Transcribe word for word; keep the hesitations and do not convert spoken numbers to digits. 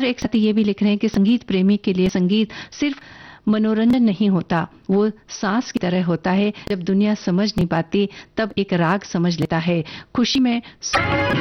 और एक साथी ये भी लिख रहे हैं कि संगीत प्रेमी के लिए संगीत सिर्फ मनोरंजन नहीं होता, वो सांस की तरह होता है। जब दुनिया समझ नहीं पाती तब एक राग समझ लेता है। खुशी में